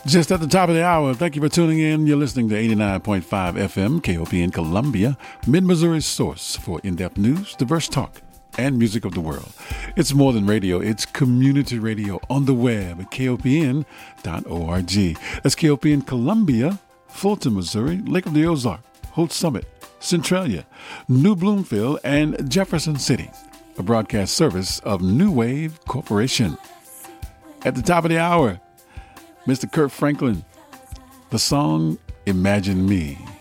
Just at the top of the hour, thank you for tuning in. You're listening to 89.5 FM, KOP in Columbia, Mid-Missouri's source for in-depth news, diverse talk, and music of the world. It's more than radio, it's community radio on the web at kopn.org. That's KOP in Columbia, Fulton, Missouri, Lake of the Ozark, Holt Summit, Centralia, New Bloomfield, and Jefferson City, a broadcast service of New Wave Corporation. At the top of the hour, Mr. Kirk Franklin, the song Imagine Me.